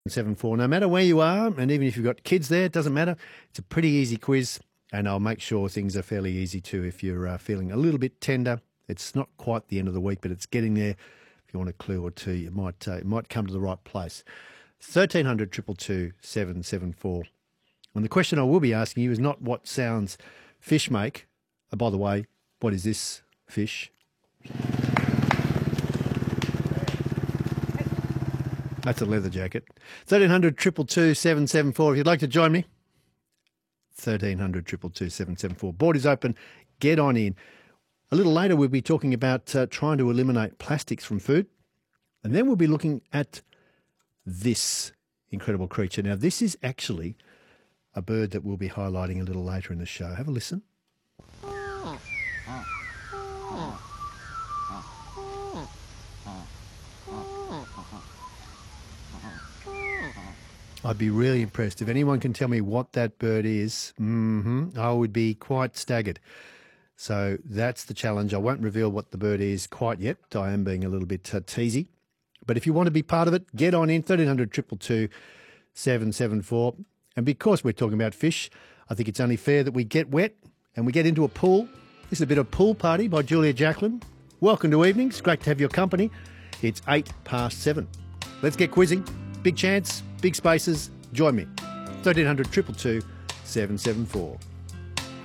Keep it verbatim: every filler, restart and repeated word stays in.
seven four. No matter where you are, and even if you've got kids there, it doesn't matter. It's a pretty easy quiz, and I'll make sure things are fairly easy too if you're uh, feeling a little bit tender. It's not quite the end of the week, but it's getting there. If you want a clue or two, you might uh, it might come to the right place. thirteen hundred, two two two, seven seven four. And the question I will be asking you is not what sounds fish make. Oh, by the way, what is this fish? That's a leather jacket. thirteen hundred, two two two, seven seven four. If you'd like to join me, thirteen hundred, two two two, seven seven four. Board is open. Get on in. A little later, we'll be talking about uh, trying to eliminate plastics from food. And then we'll be looking at this incredible creature. Now, this is actually a bird that we'll be highlighting a little later in the show. Have a listen. I'd be really impressed. If anyone can tell me what that bird is, mm-hmm, I would be quite staggered. So that's the challenge. I won't reveal what the bird is quite yet. I am being a little bit uh, teasy. But if you want to be part of it, get on in, thirteen hundred, two two two, seven seven four. And because we're talking about fish, I think it's only fair that we get wet and we get into a pool. This is a bit of Pool Party by Julia Jacklin. Welcome to Evenings. Great to have your company. It's eight past seven. Let's get quizzing. Big chance, big spaces. Join me. thirteen hundred, two two two, seven seven four.